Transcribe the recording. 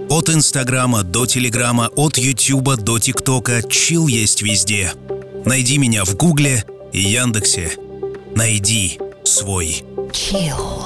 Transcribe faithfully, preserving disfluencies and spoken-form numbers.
От Инстаграма до Телеграма, от Ютуба до ТикТока, чил есть везде. Найди меня в Гугле и Яндексе. Найди свой Chill.